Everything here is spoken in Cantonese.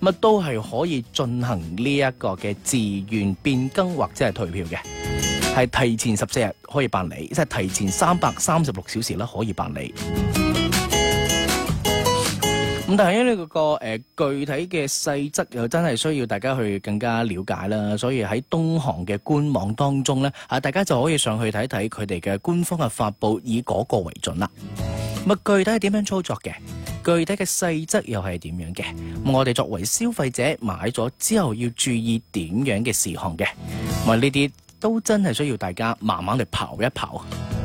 咁都係可以進行呢一個嘅自願變更或者係退票嘅，係提前14日可以辦理，即係提前336小時啦可以辦理。咁但係因為呢個具體嘅細則又真係需要大家去更加了解啦，所以喺東航嘅官網當中咧，大家就可以上去睇睇佢哋嘅官方嘅發布，以嗰個為準啦。咁具體係點樣操作嘅？具體嘅細則又係點樣嘅？咁我哋作為消費者買咗之後要注意點樣嘅事項嘅？咁呢啲都真係需要大家慢慢嚟刨一刨。